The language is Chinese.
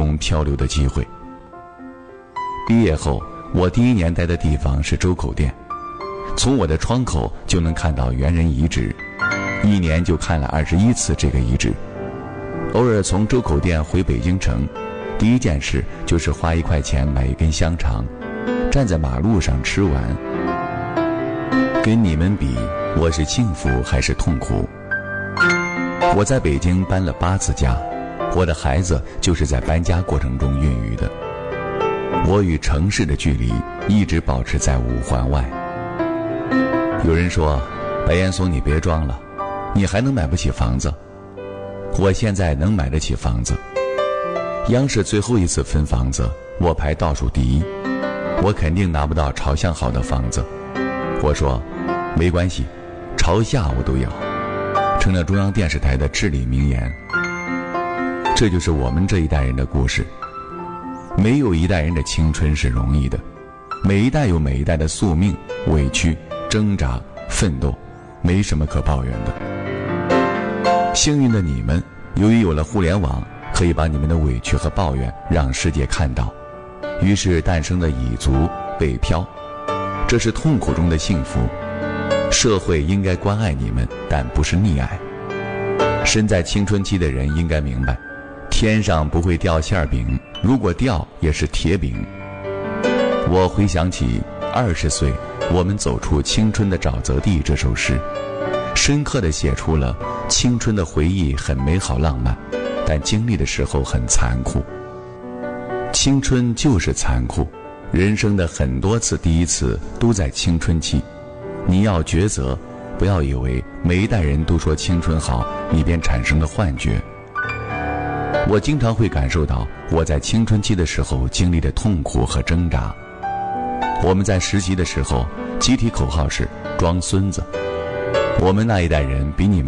中漂流的机会。毕业后，我第一年待的地方是周口店，从我的窗口就能看到猿人遗址，一年就看了21次这个遗址。偶尔从周口店回北京城，第一件事就是花1块钱买一根香肠，站在马路上吃完。跟你们比，我是幸福还是痛苦？我在北京搬了8次家，我的孩子就是在搬家过程中孕育的。我与城市的距离一直保持在5环外。有人说，白岩松你别装了，你还能买不起房子？我现在能买得起房子。央视最后一次分房子，我排倒数第1，我肯定拿不到朝向好的房子。我说没关系，朝下我都要，成了中央电视台的至理名言。这就是我们这一代人的故事。没有一代人的青春是容易的，每一代有每一代的宿命、委屈、挣扎、奋斗，没什么可抱怨的。幸运的你们，由于有了互联网，可以把你们的委屈和抱怨让世界看到，于是诞生了蚁族、北漂，这是痛苦中的幸福。社会应该关爱你们，但不是溺爱。身在青春期的人应该明白，天上不会掉馅饼，如果掉也是铁饼。我回想起20岁我们走出青春的沼泽地这首诗，深刻地写出了青春的回忆很美好浪漫，但经历的时候很残酷。青春就是残酷，人生的很多次第一次都在青春期。你要抉择，不要以为每一代人都说青春好，你便产生了幻觉。我经常会感受到我在青春期的时候经历的痛苦和挣扎。我们在实习的时候，集体口号是装孙子。我们那一代人比你们